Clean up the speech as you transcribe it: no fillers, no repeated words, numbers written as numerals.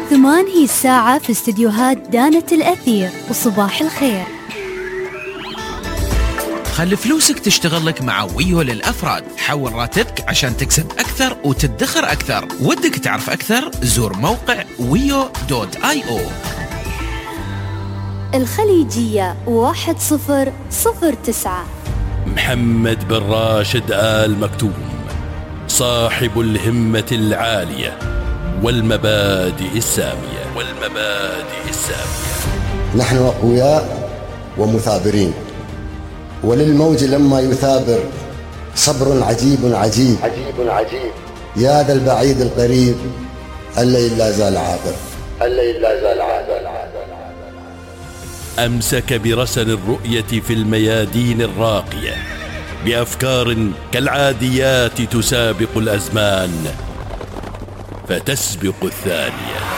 8 هي الساعة في استديوهات دانة الأثير، وصباح الخير. خلي فلوسك تشتغل لك مع ويو للأفراد. حول راتبك عشان تكسب أكثر وتدخر أكثر. ودك تعرف أكثر؟ زور موقع wio.io. الخليجية 1009. محمد بن راشد آل مكتوم، صاحب الهمة العالية والمبادئ السامية. نحن أقوياء ومثابرين، وللموج لما يثابر صبر عجيب عجيب. يا ذا البعيد القريب الليل لا زال عابر. أمسك برسن الرؤية في الميادين الراقية، بأفكار كالعاديات تسابق الأزمان فتسبق الثانية.